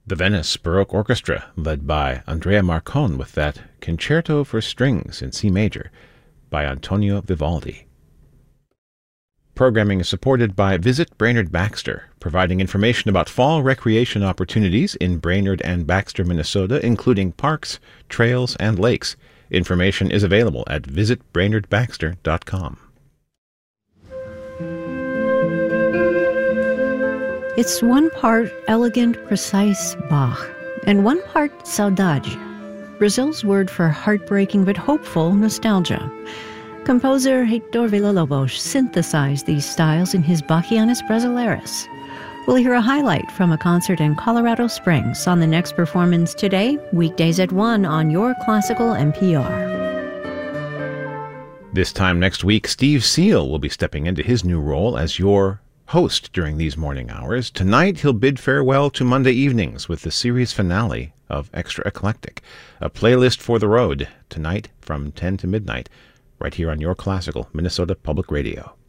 The Venice Baroque Orchestra, led by Andrea Marcon with that Concerto for Strings in C major by Antonio Vivaldi. Programming is supported by Visit Brainerd Baxter, providing information about fall recreation opportunities in Brainerd and Baxter, Minnesota, including parks, trails, and lakes. Information is available at visitbrainerdbaxter.com. It's one part elegant, precise Bach, and one part saudade, Brazil's word for heartbreaking but hopeful nostalgia. Composer Heitor Villa-Lobos synthesized these styles in his Bachianas Brasileiras. We'll hear a highlight from a concert in Colorado Springs on the next performance today, weekdays at 1 on Your Classical NPR. This time next week, Steve Seal will be stepping into his new role as your host during these morning hours. Tonight, he'll bid farewell to Monday evenings with the series finale of Extra Eclectic, a playlist for the road, tonight from 10 to midnight, right here on Your Classical Minnesota Public Radio.